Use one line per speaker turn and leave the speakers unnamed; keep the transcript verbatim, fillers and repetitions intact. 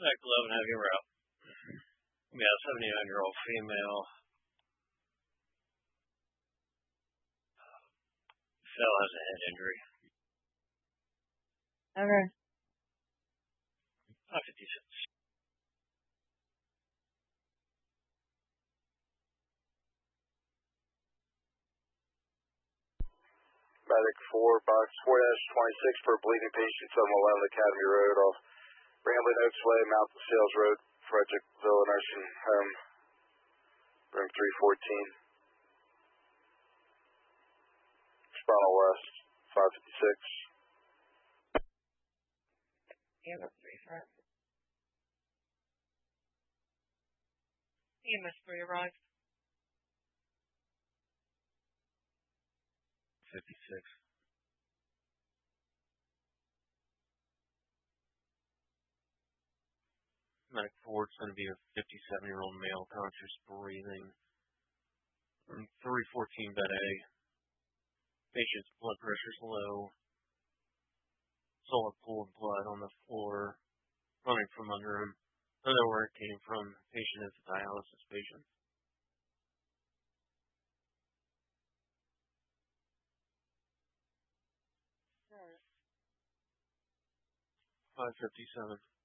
Like eleven, have you route? Yeah, seventy-nine year old female. Fell has a head injury.
Okay.
five fifty-six.
Medic four, box four twenty-six for a bleeding patient, seven eleven Academy Road off Ramblin' Oaks Way, Mountain Sales Road, Frederickville Nursing Home, room three fourteen. Spinal West, five fifty-six.
E M S three front. E M S three arrived.
fifty-six. Medic four, it's going to be a fifty-seven year old male, conscious breathing. three fourteen bed A. Patient's blood pressure's low. Solid pool of blood on the floor, running from under him. I don't know where it came from. Patient is a dialysis patient. five fifty-seven.